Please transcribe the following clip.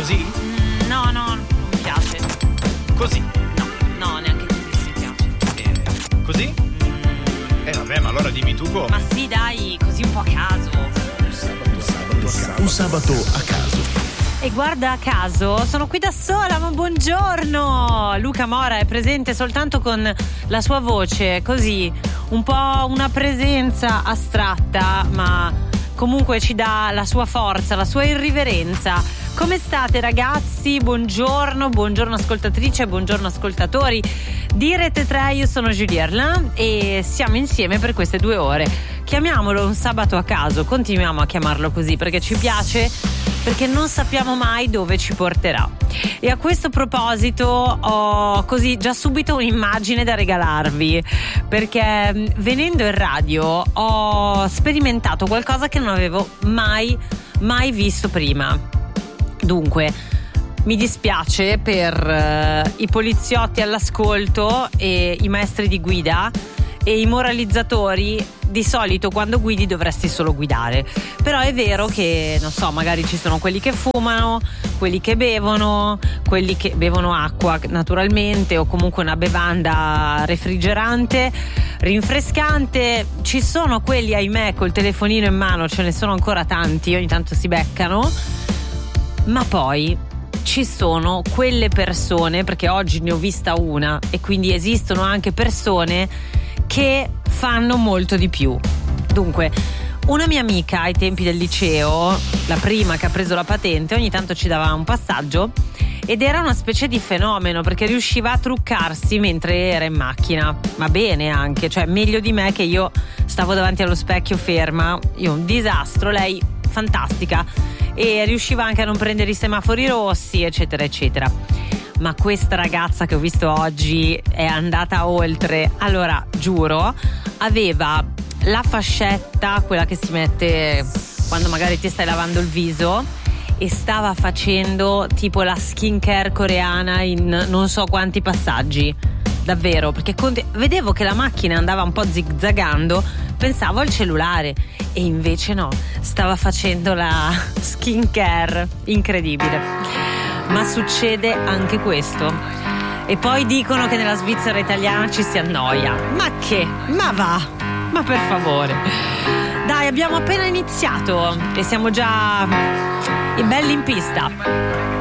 così? No, non mi piace. Così? No, neanche così mi piace. Così? Vabbè, ma allora dimmi tu come. Ma sì, dai, così un po' a caso. Un sabato a caso. E guarda caso, sono qui da sola, ma buongiorno! Luca Mora è presente soltanto con la sua voce, così, un po' una presenza astratta, ma comunque ci dà la sua forza, la sua irriverenza. Come state ragazzi? Buongiorno ascoltatrice, buongiorno ascoltatori di Rete 3, io sono Julie Erlin e siamo insieme per queste 2 ore. Chiamiamolo un sabato a caso, continuiamo a chiamarlo così perché ci piace, perché non sappiamo mai dove ci porterà. E a questo proposito ho così già subito un'immagine da regalarvi, perché venendo in radio ho sperimentato qualcosa che non avevo mai visto prima. Dunque, mi dispiace per i poliziotti all'ascolto e i maestri di guida e i moralizzatori. Di solito quando guidi dovresti solo guidare, però è vero che, non so, magari ci sono quelli che fumano, quelli che bevono acqua naturalmente, o comunque una bevanda refrigerante, rinfrescante. Ci sono quelli, ahimè, col telefonino in mano, ce ne sono ancora tanti, ogni tanto si beccano. Ma poi ci sono quelle persone, perché oggi ne ho vista una, e quindi esistono anche persone che fanno molto di più. Dunque, una mia amica ai tempi del liceo, la prima che ha preso la patente, ogni tanto ci dava un passaggio ed era una specie di fenomeno, perché riusciva a truccarsi mentre era in macchina, ma bene anche, cioè meglio di me, che io stavo davanti allo specchio ferma, io un disastro, lei fantastica, e riusciva anche a non prendere i semafori rossi, eccetera eccetera. Ma questa ragazza che ho visto oggi è andata oltre. Allora, giuro, aveva la fascetta, quella che si mette quando magari ti stai lavando il viso, e stava facendo tipo la skincare coreana in non so quanti passaggi. Davvero, perché vedevo che la macchina andava un po' zigzagando, pensavo al cellulare, e invece no, stava facendo la skincare. Incredibile. Ma succede anche questo. E poi dicono che nella Svizzera italiana ci si annoia. Ma che? Ma va? Ma per favore. Dai, abbiamo appena iniziato e siamo già belli in pista.